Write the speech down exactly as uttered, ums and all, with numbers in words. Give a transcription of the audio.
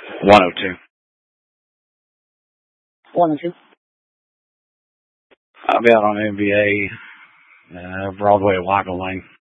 one oh two. one oh two. I'll be out on N B A, uh, Broadway at Waco Lane.